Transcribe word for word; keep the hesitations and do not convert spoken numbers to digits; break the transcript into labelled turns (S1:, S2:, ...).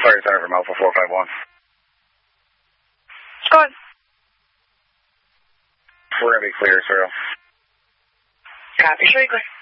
S1: Fire Center from Alpha four five one.
S2: Go ahead.
S1: We're going to be clear, Cyril.
S2: Copy. Show you clear.